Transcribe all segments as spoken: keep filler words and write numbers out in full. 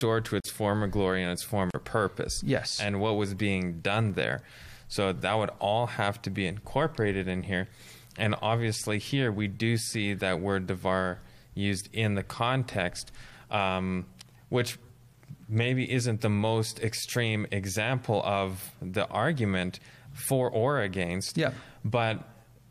restored to its former glory and its former purpose. Yes. And what was being done there. So that would all have to be incorporated in here. And obviously here we do see that word devar used in the context, um, which maybe isn't the most extreme example of the argument for or against. Yeah. But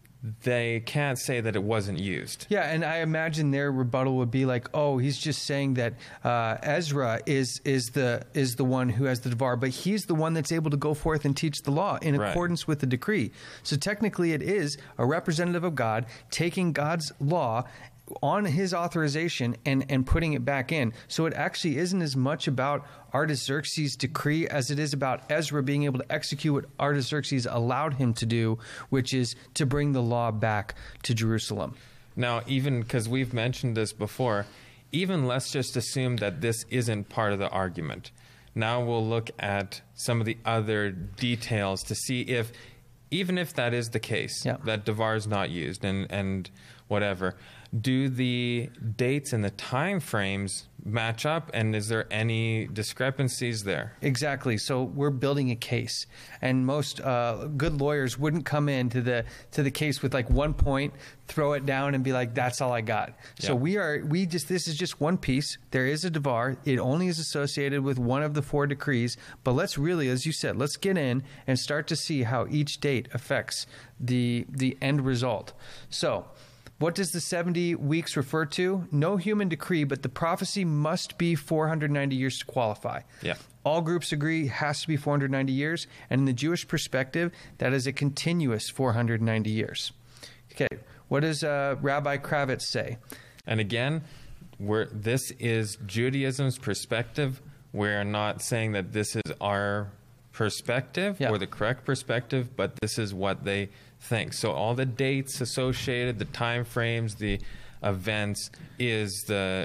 they can't say that it wasn't used. Yeah, and I imagine their rebuttal would be like, "Oh, he's just saying that uh, Ezra is is the is the one who has the devar, but he's the one that's able to go forth and teach the law in Right. accordance with the decree. So technically, it is a representative of God taking God's law on his authorization and, and putting it back in. So it actually isn't as much about Artaxerxes' decree as it is about Ezra being able to execute what Artaxerxes allowed him to do, which is to bring the law back to Jerusalem." Now, even because we've mentioned this before, even let's just assume that this isn't part of the argument. Now we'll look at some of the other details to see if, even if that is the case, Yeah. that devar is not used and, and whatever, do the dates and the time frames match up, and is there any discrepancies there? Exactly. So we're building a case, and most uh, good lawyers wouldn't come into the to the case with like one point, throw it down, and be like, "That's all I got." So Yeah. we are we just this is just one piece. There is a devar. It only is associated with one of the four decrees. But let's really, as you said, let's get in and start to see how each date affects the the end result. So. What does the seventy weeks refer to? No human decree, but the prophecy must be four hundred ninety years to qualify. Yeah. All groups agree it has to be four hundred ninety years, and in the Jewish perspective, that is a continuous four hundred ninety years. Okay, what does uh, Rabbi Kravitz say? And again, we're, this is Judaism's perspective. We're not saying that this is our perspective Yeah. or the correct perspective, but this is what they think. So all the dates associated, the time frames, the events is the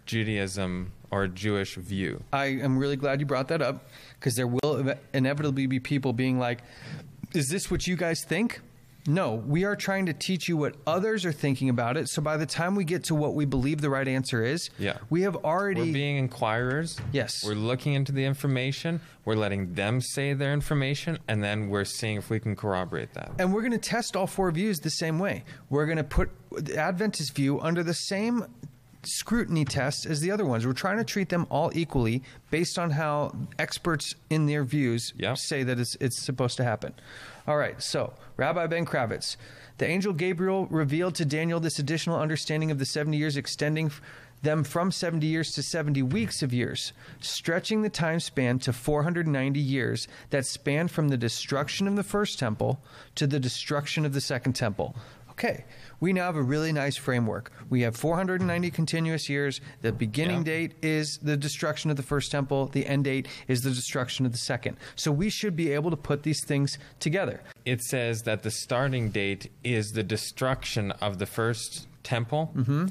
Judaism or Jewish view. I am really glad you brought that up, because there will inevitably be people being like, "Is this what you guys think?" No, we are trying to teach you what others are thinking about it. So by the time we get to what we believe the right answer is, Yeah. we have already... We're being inquirers. Yes. We're looking into the information. We're letting them say their information, and then we're seeing if we can corroborate that. And we're going to test all four views the same way. We're going to put the Adventist view under the same scrutiny tests as the other ones. We're trying to treat them all equally based on how experts in their views Yep. say that it's, it's supposed to happen. All right, so Rabbi Ben Kravitz. The angel Gabriel revealed to Daniel this additional understanding of the seventy years, extending f- them from seventy years to seventy weeks of years, stretching the time span to four hundred ninety years that span from the destruction of the first temple to the destruction of the second temple. Okay, we now have a really nice framework. We have four hundred ninety continuous years. The beginning Yeah. date is the destruction of the first temple. The end date is the destruction of the second. So we should be able to put these things together. It says that the starting date is the destruction of the first temple, Mm-hmm.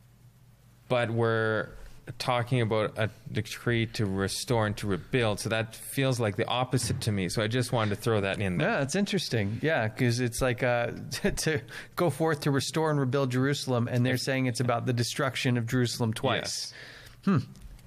but we're talking about a decree to restore and to rebuild. So that feels like the opposite to me. So I just wanted to throw that in there. Yeah, it's interesting. Yeah, because it's like uh, to, to go forth to restore and rebuild Jerusalem, and they're saying it's about the destruction of Jerusalem twice. Yes.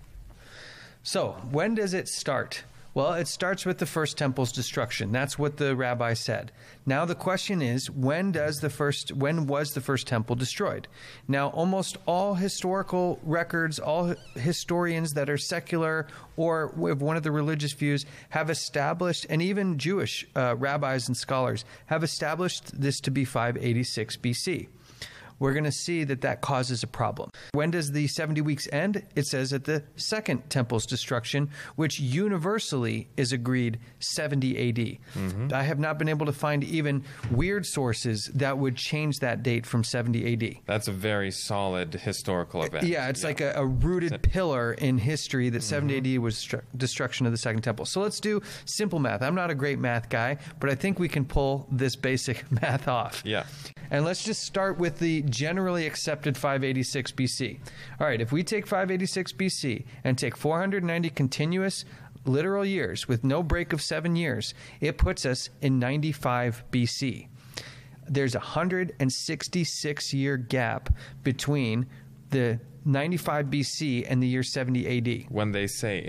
So, when does it start? Well, it starts with the first temple's destruction. That's what the rabbi said. Now the question is, when does the first when was the first temple destroyed? Now, almost all historical records, all historians that are secular or with one of the religious views have established, and even Jewish uh, rabbis and scholars have established this to be five eighty-six B C. We're going to see that that causes a problem. When does the seventy weeks end? It says at the second temple's destruction, which universally is agreed seventy A D. Mm-hmm. I have not been able to find even weird sources that would change that date from seventy A D. That's a very solid historical event. Yeah, it's yeah. like a, a rooted pillar in history that mm-hmm. seventy A D was stru- destruction of the second temple. So let's do simple math. I'm not a great math guy, but I think we can pull this basic math off. Yeah. And let's just start with the generally accepted five eighty-six B C. All right, if we take five eighty-six B C and take four hundred ninety continuous literal years with no break of seven years, it puts us in ninety-five B C. There's a one hundred sixty-six year gap between the ninety-five B C and the year seventy A D. When they say